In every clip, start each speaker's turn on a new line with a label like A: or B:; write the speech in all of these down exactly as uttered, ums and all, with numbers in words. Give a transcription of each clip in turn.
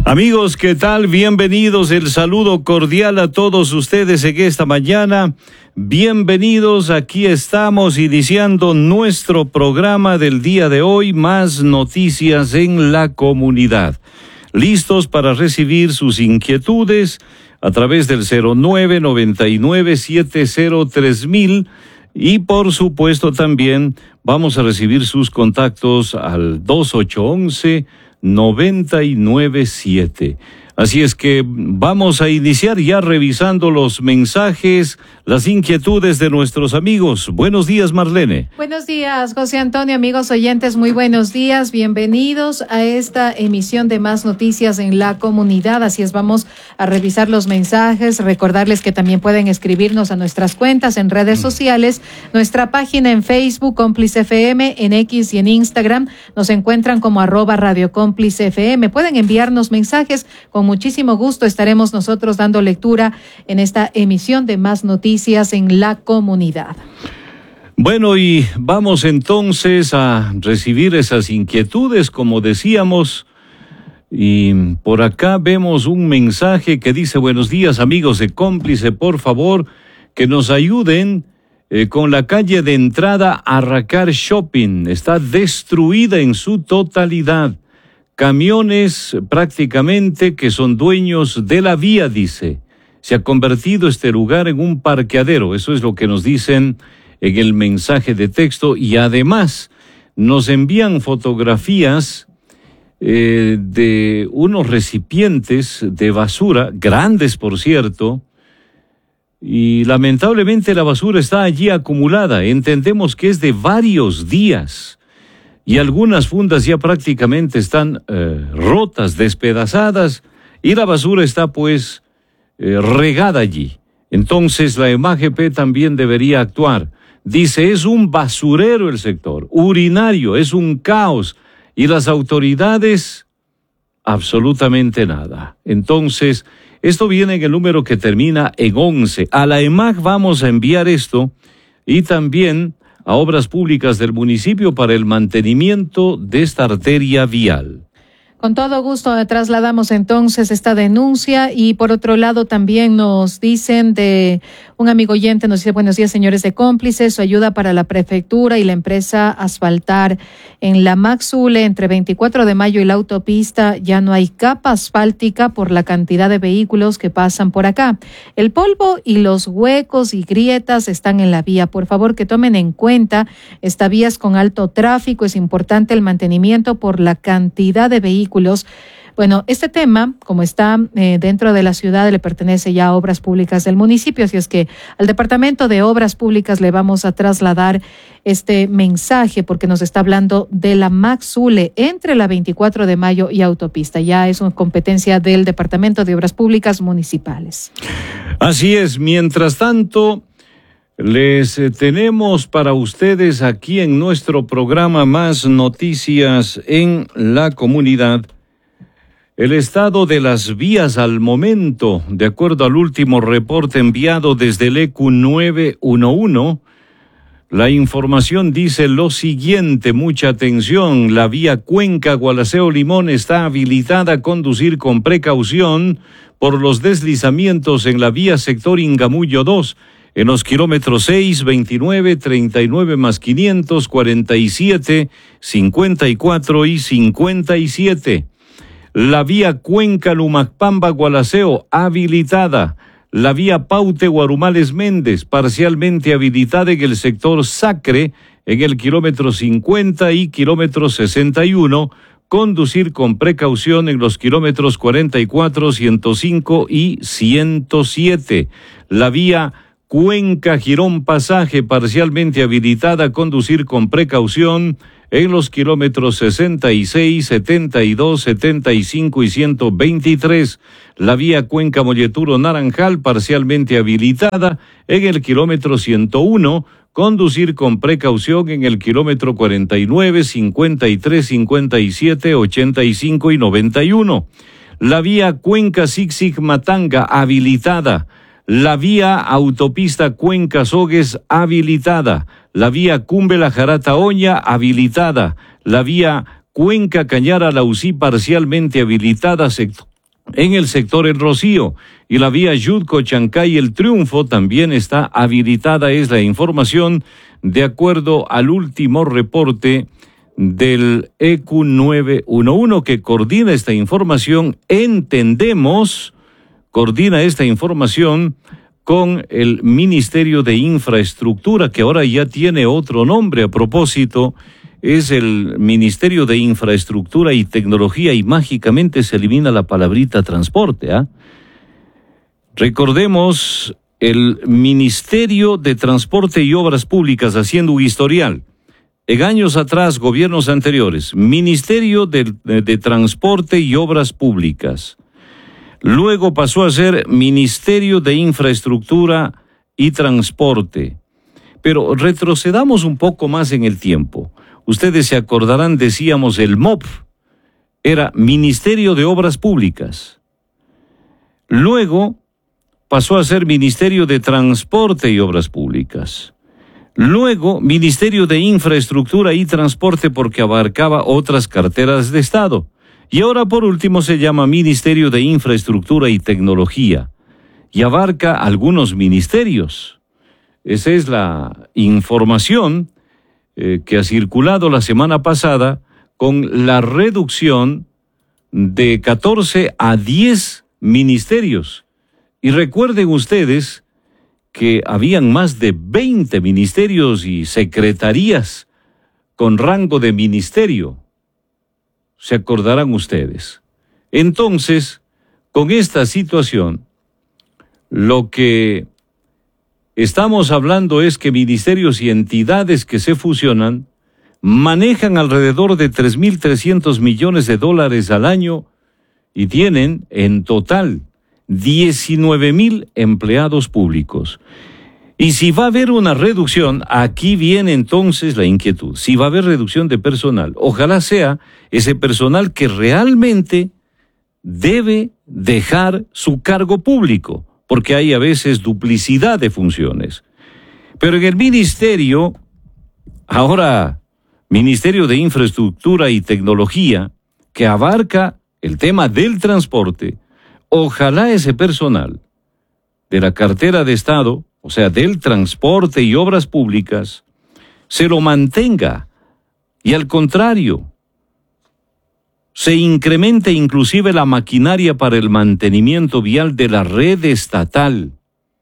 A: Amigos, ¿qué tal? Bienvenidos, el saludo cordial a todos ustedes en esta mañana. Bienvenidos, aquí estamos iniciando nuestro programa del día de hoy, Más Noticias en la Comunidad. Listos para recibir sus inquietudes a través del cero nueve, noventa y nueve, setenta, tres mil y por supuesto también vamos a recibir sus contactos al dos ocho once, noventa y nueve siete. Así es que vamos a iniciar ya revisando los mensajes, las inquietudes de nuestros amigos. Buenos días, Marlene.
B: Buenos días, José Antonio, amigos oyentes, muy buenos días. Bienvenidos a esta emisión de Más Noticias en la Comunidad. Así es, vamos a revisar los mensajes, recordarles que también pueden escribirnos a nuestras cuentas en redes sociales, nuestra página en Facebook, Cómplice F M, en X y en Instagram, nos encuentran como arroba Radio Cómplice F M. Pueden enviarnos mensajes, con muchísimo gusto estaremos nosotros dando lectura en esta emisión de Más Noticias en la Comunidad.
A: Bueno, y vamos entonces a recibir esas inquietudes, como decíamos, y por acá vemos un mensaje que dice: buenos días, amigos de Cómplice, por favor, que nos ayuden eh, con la calle de entrada a Racar Shopping. Está destruida en su totalidad. Camiones prácticamente que son dueños de la vía, dice. Se ha convertido este lugar en un parqueadero. Eso es lo que nos dicen en el mensaje de texto. Y además nos envían fotografías eh, de unos recipientes de basura, grandes por cierto, y lamentablemente la basura está allí acumulada. Entendemos que es de varios días. Y algunas fundas ya prácticamente están eh, rotas, despedazadas, y la basura está pues eh, regada allí. Entonces la E M A G P también debería actuar. Dice, es un basurero el sector, urinario, es un caos, y las autoridades absolutamente nada. Entonces, esto viene en el número que termina en once. A la E M A G vamos a enviar esto, y también a Obras Públicas del municipio para el mantenimiento de esta arteria vial.
B: Con todo gusto trasladamos entonces esta denuncia. Y por otro lado también nos dicen de un amigo oyente, nos dice: buenos días, señores de Cómplices, su ayuda para la prefectura y la empresa Asfaltar. En la Maxule, entre veinticuatro de mayo y la autopista, ya no hay capa asfáltica por la cantidad de vehículos que pasan por acá. El polvo y los huecos y grietas están en la vía. Por favor, que tomen en cuenta, esta vía es con alto tráfico, es importante el mantenimiento por la cantidad de vehículos. Bueno, este tema, como está eh, dentro de la ciudad, le pertenece ya a Obras Públicas del municipio, así es que al Departamento de Obras Públicas le vamos a trasladar este mensaje, porque nos está hablando de la Maxule entre la veinticuatro de mayo y autopista. Ya es una competencia del Departamento de Obras Públicas Municipales.
A: Así es. Mientras tanto, les eh, tenemos para ustedes aquí en nuestro programa Más Noticias en la Comunidad el estado de las vías al momento. De acuerdo al último reporte enviado desde el E Q nueve uno uno, la información dice lo siguiente: mucha atención, la vía Cuenca Gualaceo Limón está habilitada a conducir con precaución por los deslizamientos en la vía sector Ingamullo dos, en los kilómetros seis, veintinueve, treinta y nueve más quinientos, cuarenta y siete, cincuenta y cuatro y cincuenta y siete. La vía Cuenca Lumacpamba Gualaceo habilitada. La vía Paute Guarumales Méndez parcialmente habilitada en el sector Sacre, en el kilómetro cincuenta y kilómetro sesenta y uno. Conducir con precaución en los kilómetros cuarenta y cuatro, ciento cinco y ciento siete. La vía Cuenca Girón Pasaje parcialmente habilitada, conducir con precaución en los kilómetros sesenta y seis, setenta y dos, setenta y cinco y ciento veintitrés. La vía Cuenca Molleturo Naranjal parcialmente habilitada en el kilómetro ciento uno, conducir con precaución en el kilómetro cuarenta y nueve, cincuenta y tres, cincuenta y siete, ochenta y cinco y noventa y uno. La vía Cuenca Zig-Zig Matanga habilitada. La vía autopista Cuenca-Sogues habilitada. La vía Cumbe-La-Jarata-Oña habilitada. La vía Cuenca-Cañara-Lausí parcialmente habilitada, sector, en el sector El Rocío, y la vía Yutco-Chancay El Triunfo también está habilitada, es la información de acuerdo al último reporte del E Q nueve uno uno que coordina esta información. Entendemos, coordina esta información con el Ministerio de Infraestructura, que ahora ya tiene otro nombre a propósito, es el Ministerio de Infraestructura y Tecnología, y mágicamente se elimina la palabrita transporte, ¿ah? ¿eh? Recordemos el Ministerio de Transporte y Obras Públicas, haciendo un historial. En años atrás, gobiernos anteriores, Ministerio de, de, de Transporte y Obras Públicas. Luego pasó a ser Ministerio de Infraestructura y Transporte. Pero retrocedamos un poco más en el tiempo. Ustedes se acordarán, decíamos, el M O P era Ministerio de Obras Públicas. Luego pasó a ser Ministerio de Transporte y Obras Públicas. Luego, Ministerio de Infraestructura y Transporte, porque abarcaba otras carteras de Estado. Y ahora, por último, se llama Ministerio de Infraestructura y Tecnología, y abarca algunos ministerios. Esa es la información eh, que ha circulado la semana pasada, con la reducción de catorce a diez ministerios. Y recuerden ustedes que habían más de veinte ministerios y secretarías con rango de ministerio. Se acordarán ustedes. Entonces, con esta situación, lo que estamos hablando es que ministerios y entidades que se fusionan manejan alrededor de tres mil trescientos millones de dólares al año y tienen en total diecinueve mil empleados públicos. Y si va a haber una reducción, aquí viene entonces la inquietud. Si va a haber reducción de personal, ojalá sea ese personal que realmente debe dejar su cargo público, porque hay a veces duplicidad de funciones. Pero en el ministerio, ahora Ministerio de Infraestructura y Tecnología, que abarca el tema del transporte, ojalá ese personal de la cartera de Estado, o sea, del transporte y obras públicas, se lo mantenga y al contrario, se incremente inclusive la maquinaria para el mantenimiento vial de la red estatal.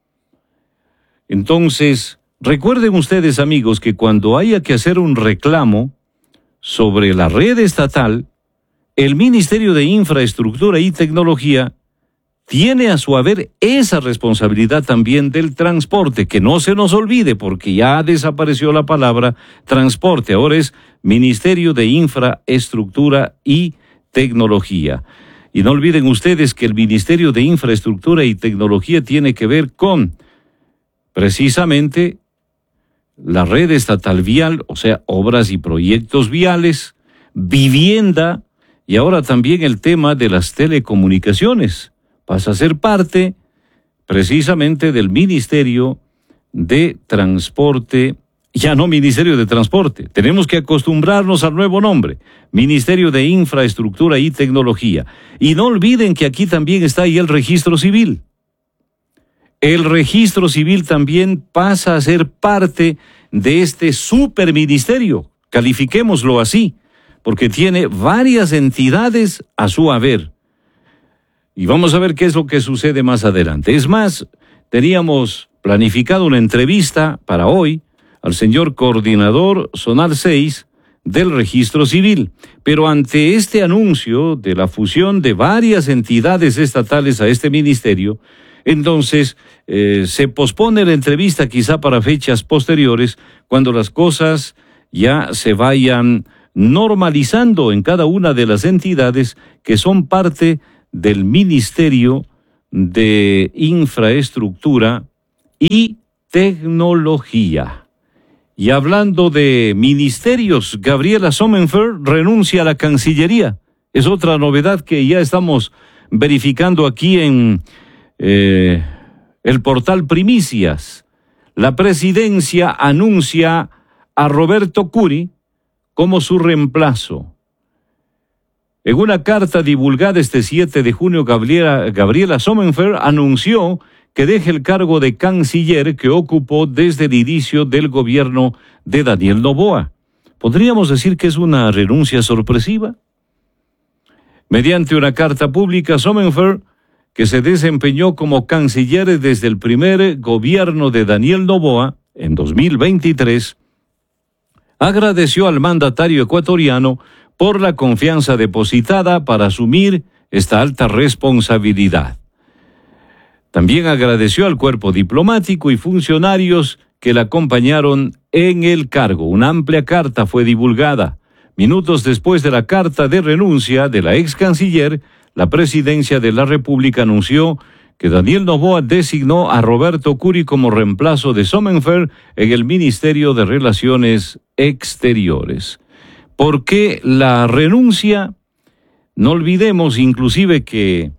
A: Entonces, recuerden ustedes, amigos, que cuando haya que hacer un reclamo sobre la red estatal, el Ministerio de Infraestructura y Tecnología tiene a su haber esa responsabilidad también del transporte, que no se nos olvide porque ya desapareció la palabra transporte, ahora es Ministerio de Infraestructura y Tecnología. Y no olviden ustedes que el Ministerio de Infraestructura y Tecnología tiene que ver con precisamente la red estatal vial, o sea, obras y proyectos viales, vivienda y ahora también el tema de las telecomunicaciones. Pasa a ser parte precisamente del Ministerio de Transporte, ya no Ministerio de Transporte, tenemos que acostumbrarnos al nuevo nombre, Ministerio de Infraestructura y Tecnología. Y no olviden que aquí también está ahí el registro civil. El registro civil también pasa a ser parte de este superministerio, califiquémoslo así, porque tiene varias entidades a su haber. Y vamos a ver qué es lo que sucede más adelante. Es más, teníamos planificado una entrevista para hoy al señor coordinador zonal seis del Registro Civil. Pero ante este anuncio de la fusión de varias entidades estatales a este ministerio, entonces eh, se pospone la entrevista quizá para fechas posteriores, cuando las cosas ya se vayan normalizando en cada una de las entidades que son parte del Ministerio de Infraestructura y Tecnología. Y hablando de ministerios, Gabriela Sommerfeld renuncia a la Cancillería. Es otra novedad que ya estamos verificando aquí en eh, el portal Primicias. La presidencia anuncia a Roberto Curi como su reemplazo. En una carta divulgada este siete de junio, Gabriela, Gabriela Sommerfeld anunció que deje el cargo de canciller que ocupó desde el inicio del gobierno de Daniel Noboa. ¿Podríamos decir que es una renuncia sorpresiva? Mediante una carta pública, Sommerfeld, que se desempeñó como canciller desde el primer gobierno de Daniel Noboa, en dos mil veintitrés, agradeció al mandatario ecuatoriano por la confianza depositada para asumir esta alta responsabilidad. También agradeció al cuerpo diplomático y funcionarios que la acompañaron en el cargo. Una amplia carta fue divulgada. Minutos después de la carta de renuncia de la ex canciller, la presidencia de la República anunció que Daniel Noboa designó a Roberto Curi como reemplazo de Sommerfeld en el Ministerio de Relaciones Exteriores. ¿Por qué la renuncia? No olvidemos inclusive que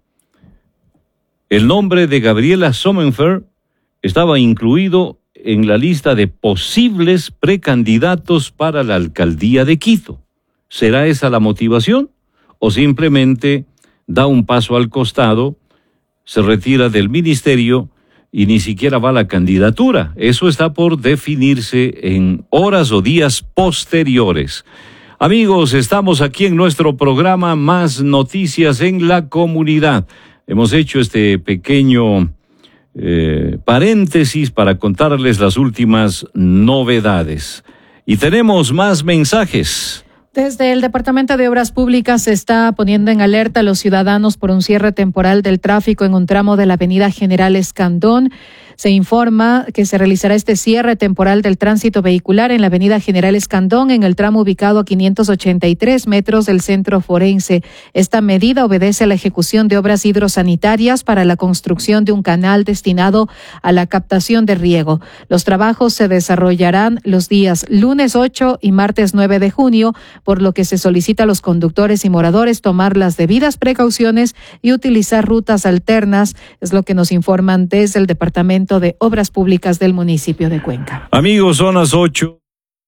A: el nombre de Gabriela Sommerfeld estaba incluido en la lista de posibles precandidatos para la alcaldía de Quito. ¿Será esa la motivación? ¿O simplemente da un paso al costado, se retira del ministerio y ni siquiera va a la candidatura? Eso está por definirse en horas o días posteriores. Amigos, estamos aquí en nuestro programa Más Noticias en la Comunidad. Hemos hecho este pequeño eh, paréntesis para contarles las últimas novedades. Y tenemos más mensajes.
B: Desde el Departamento de Obras Públicas se está poniendo en alerta a los ciudadanos por un cierre temporal del tráfico en un tramo de la avenida General Escandón. Se informa que se realizará este cierre temporal del tránsito vehicular en la avenida General Escandón, en el tramo ubicado a quinientos ochenta y tres metros del centro forense. Esta medida obedece a la ejecución de obras hidrosanitarias para la construcción de un canal destinado a la captación de riego. Los trabajos se desarrollarán los días lunes ocho y martes nueve de junio, por lo que se solicita a los conductores y moradores tomar las debidas precauciones y utilizar rutas alternas, es lo que nos informan desde el Departamento de Obras Públicas del municipio de Cuenca.
A: Amigos, son las ocho.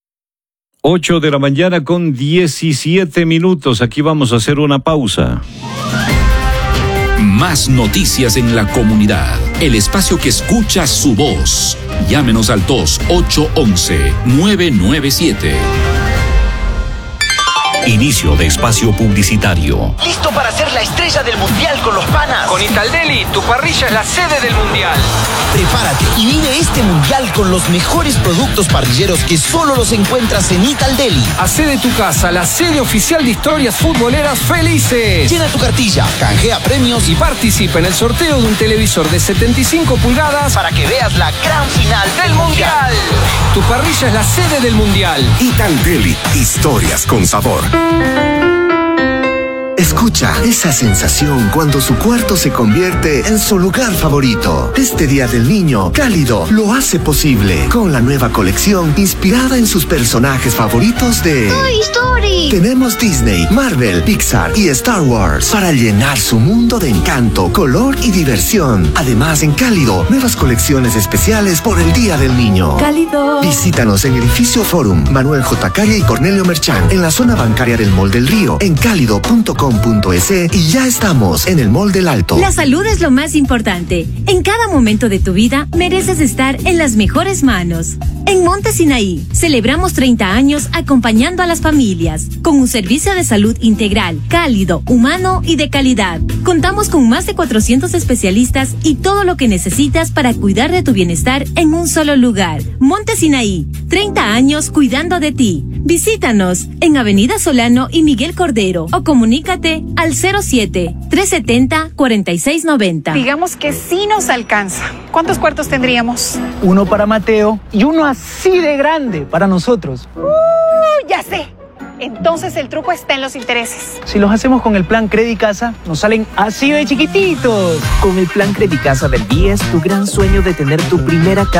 A: ocho de la mañana con diecisiete minutos. Aquí vamos a hacer una pausa.
C: Más noticias en la comunidad. El espacio que escucha su voz. Llámenos al dos ocho once nueve nueve siete. Inicio de espacio publicitario.
D: ¿Listo para ser la estrella del mundial con los panas?
E: Con Italdeli, tu parrilla es la sede del mundial.
D: Prepárate y vive este mundial con los mejores productos parrilleros que solo los encuentras en Italdeli.
E: Hacé de tu casa la sede oficial de historias futboleras felices.
D: Llena tu cartilla, canjea premios
E: y participa en el sorteo de un televisor de setenta y cinco pulgadas
D: para que veas la gran final del mundial.
E: Tu parrilla es la sede del mundial.
F: Italdeli, historias con sabor. Escucha esa sensación cuando su cuarto se convierte en su lugar favorito. Este Día del Niño, Cálido lo hace posible con la nueva colección inspirada en sus personajes favoritos de
G: Toy Story.
F: Tenemos Disney, Marvel, Pixar y Star Wars para llenar su mundo de encanto, color y diversión. Además, en Cálido, nuevas colecciones especiales por el Día del Niño.
G: Cálido.
F: Visítanos en Edificio Forum, Manuel J. Calle y Cornelio Merchán, en la zona bancaria del Mall del Río, en cálido punto com punto es y ya estamos en el Mall del Alto.
H: La salud es lo más importante. En cada momento de tu vida mereces estar en las mejores manos. En Monte Sinaí celebramos treinta años acompañando a las familias con un servicio de salud integral, cálido, humano y de calidad. Contamos con más de cuatrocientos especialistas y todo lo que necesitas para cuidar de tu bienestar en un solo lugar. Monte Sinaí, treinta años cuidando de ti. Visítanos en Avenida Solano y Miguel Cordero o comunícate al cero siete, tres siete cero, cuatro seis nueve cero.
I: Digamos que sí nos alcanza. ¿Cuántos cuartos tendríamos?
J: Uno para Mateo y uno así de grande para nosotros.
I: ¡Uh! Ya sé. Entonces el truco está en los intereses.
J: Si los hacemos con el plan Credicasa, nos salen así de chiquititos.
K: Con el plan Credicasa del B I E S, tu gran sueño de tener tu primera casa